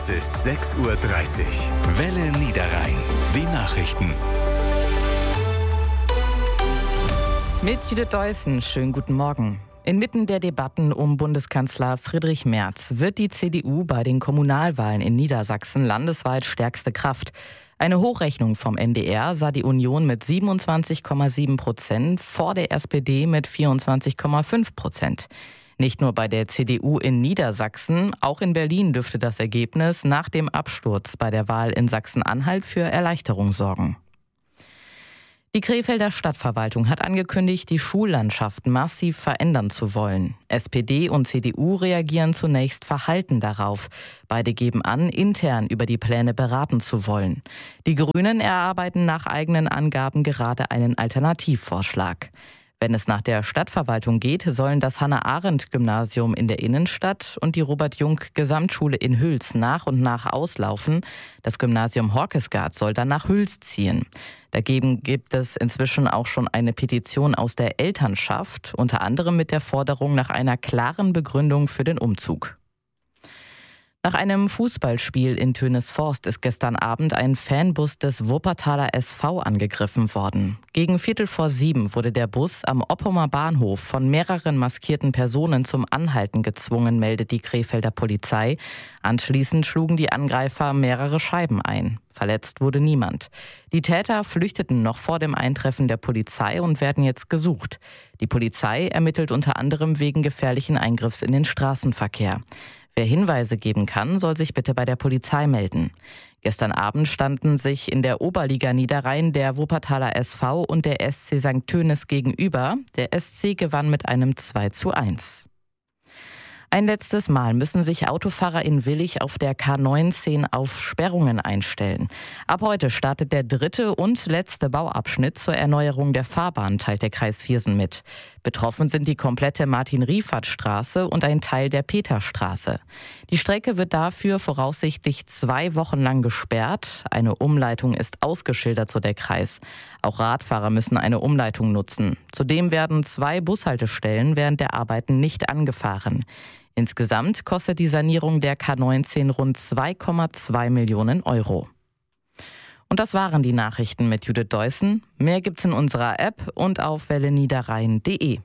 Es ist 6:30 Uhr. Welle Niederrhein. Die Nachrichten. Mit Judith Deussen, schönen guten Morgen. Inmitten der Debatten um Bundeskanzler Friedrich Merz wird die CDU bei den Kommunalwahlen in Niedersachsen landesweit stärkste Kraft. Eine Hochrechnung vom NDR sah die Union mit 27,7% vor der SPD mit 24,5%. Nicht nur bei der CDU in Niedersachsen, auch in Berlin dürfte das Ergebnis nach dem Absturz bei der Wahl in Sachsen-Anhalt für Erleichterung sorgen. Die Krefelder Stadtverwaltung hat angekündigt, die Schullandschaft massiv verändern zu wollen. SPD und CDU reagieren zunächst verhalten darauf. Beide geben an, intern über die Pläne beraten zu wollen. Die Grünen erarbeiten nach eigenen Angaben gerade einen Alternativvorschlag. Wenn es nach der Stadtverwaltung geht, sollen das Hannah-Arendt-Gymnasium in der Innenstadt und die Robert-Jung-Gesamtschule in Hüls nach und nach auslaufen. Das Gymnasium Horkesgaard soll dann nach Hüls ziehen. Dagegen gibt es inzwischen auch schon eine Petition aus der Elternschaft, unter anderem mit der Forderung nach einer klaren Begründung für den Umzug. Nach einem Fußballspiel in Tönesforst ist gestern Abend ein Fanbus des Wuppertaler SV angegriffen worden. Gegen 6:45 wurde der Bus am Oppumer Bahnhof von mehreren maskierten Personen zum Anhalten gezwungen, meldet die Krefelder Polizei. Anschließend schlugen die Angreifer mehrere Scheiben ein. Verletzt wurde niemand. Die Täter flüchteten noch vor dem Eintreffen der Polizei und werden jetzt gesucht. Die Polizei ermittelt unter anderem wegen gefährlichen Eingriffs in den Straßenverkehr. Wer Hinweise geben kann, soll sich bitte bei der Polizei melden. Gestern Abend standen sich in der Oberliga Niederrhein der Wuppertaler SV und der SC St. Tönis gegenüber. Der SC gewann mit einem 2:1. Ein letztes Mal müssen sich Autofahrer in Willich auf der K19 auf Sperrungen einstellen. Ab heute startet der dritte und letzte Bauabschnitt zur Erneuerung der Fahrbahn, teilt der Kreis Viersen mit. Betroffen sind die komplette Martin-Riefert-Straße und ein Teil der Peterstraße. Die Strecke wird dafür voraussichtlich 2 Wochen lang gesperrt. Eine Umleitung ist ausgeschildert, so der Kreis. Auch Radfahrer müssen eine Umleitung nutzen. Zudem werden 2 Bushaltestellen während der Arbeiten nicht angefahren. Insgesamt kostet die Sanierung der K19 rund 2,2 Millionen Euro. Und das waren die Nachrichten mit Judith Deussen. Mehr gibt's in unserer App und auf welleniederrhein.de.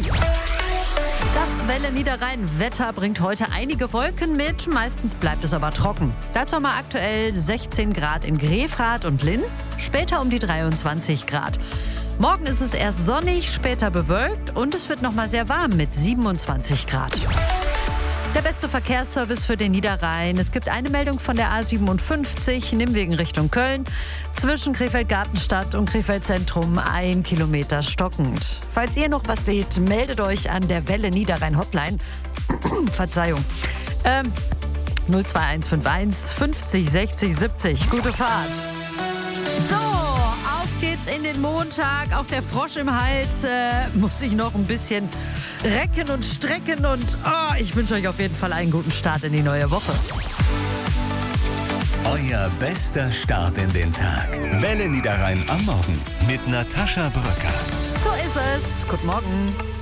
Das Welle Niederrhein-Wetter bringt heute einige Wolken mit, meistens bleibt es aber trocken. Dazu haben wir aktuell 16 Grad in Grefrath und Linn, später um die 23 Grad. Morgen ist es erst sonnig, später bewölkt und es wird nochmal sehr warm mit 27 Grad. Der beste Verkehrsservice für den Niederrhein. Es gibt eine Meldung von der A57, Nimwegen Richtung Köln. Zwischen Krefeld-Gartenstadt und Krefeld-Zentrum 1 Kilometer stockend. Falls ihr noch was seht, meldet euch an der Welle Niederrhein Hotline. Verzeihung. 02151 50 60 70. Gute Fahrt. So, auf geht's in den Montag. Auch der Frosch im Hals muss sich noch ein bisschen recken und strecken. Und ich wünsche euch auf jeden Fall einen guten Start in die neue Woche. Euer bester Start in den Tag. Welle Niederrhein am Morgen mit Natascha Bröcker. So ist es. Guten Morgen.